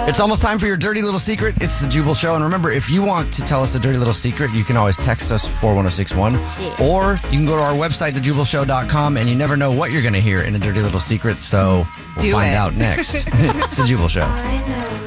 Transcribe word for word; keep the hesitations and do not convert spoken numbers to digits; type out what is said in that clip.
It's almost time for your dirty little secret. It's the Jubal Show. And remember, if you want to tell us a dirty little secret, you can always text us four one zero six one. Yeah. Or you can go to our website, the jubal show dot com, and you never know what you're going to hear in a dirty little secret. So we'll Do find it. out next. It's the Jubal Show. I know.